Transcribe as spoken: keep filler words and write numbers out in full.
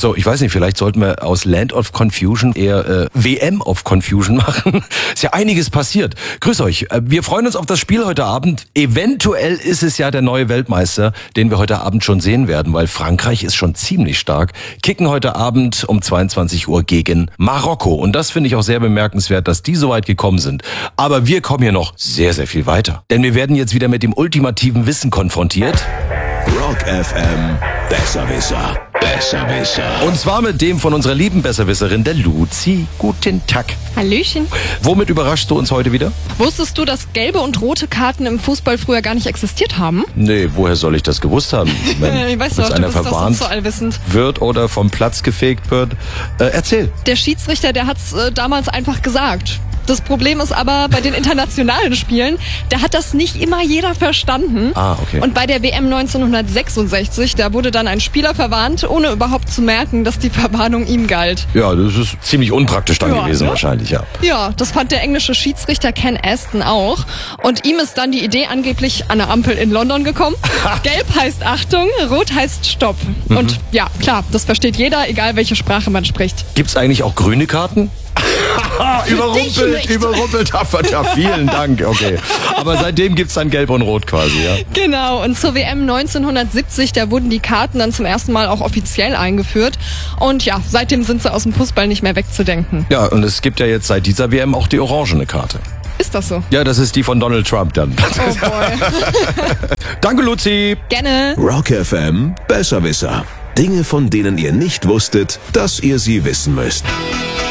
So, ich weiß nicht, vielleicht sollten wir aus Land of Confusion eher äh, W M of Confusion machen. Ist ja einiges passiert. Grüß euch. Wir freuen uns auf das Spiel heute Abend. Eventuell ist es ja der neue Weltmeister, den wir heute Abend schon sehen werden, weil Frankreich ist schon ziemlich stark. Kicken heute Abend um zweiundzwanzig Uhr gegen Marokko. Und das finde ich auch sehr bemerkenswert, dass die so weit gekommen sind. Aber wir kommen hier noch sehr, sehr viel weiter. Denn wir werden jetzt wieder mit dem ultimativen Wissen konfrontiert. Rock F M Besserwisser. Besserwisser. Und zwar mit dem von unserer lieben Besserwisserin, der Luzi. Guten Tag. Hallöchen. Womit überraschst du uns heute wieder? Wusstest du, dass gelbe und rote Karten im Fußball früher gar nicht existiert haben? Nee, woher soll ich das gewusst haben? Wenn ich weiß bis doch, du einer bist doch verwarnt sonst so allwissend. wird oder vom Platz gefegt wird. Äh, erzähl. Der Schiedsrichter, der hat's äh, damals einfach gesagt. Das Problem ist aber, bei den internationalen Spielen, da hat das nicht immer jeder verstanden. Ah, okay. Und bei der W M neunzehnhundertsechsundsechzig, da wurde dann ein Spieler verwarnt, ohne überhaupt zu merken, dass die Verwarnung ihm galt. Ja, das ist ziemlich unpraktisch dann Ja, gewesen ne? wahrscheinlich, ja. Ja, das fand der englische Schiedsrichter Ken Aston auch. Und ihm ist dann die Idee angeblich an der Ampel in London gekommen. Gelb heißt Achtung, rot heißt Stopp. Mhm. Und ja, klar, das versteht jeder, egal welche Sprache man spricht. Gibt's eigentlich auch grüne Karten? überrumpelt, nicht. überrumpelt. Ja, vielen Dank, okay. Aber seitdem gibt's dann Gelb und Rot quasi, ja. Genau, und zur W M neunzehnhundertsiebzig, da wurden die Karten dann zum ersten Mal auch offiziell eingeführt. Und ja, seitdem sind sie aus dem Fußball nicht mehr wegzudenken. Ja, und es gibt ja jetzt seit dieser W M auch die orangene Karte. Ist das so? Ja, das ist die von Donald Trump dann. Oh boy. Danke, Luzi. Gerne. Rock F M Besserwisser. Dinge, von denen ihr nicht wusstet, dass ihr sie wissen müsst.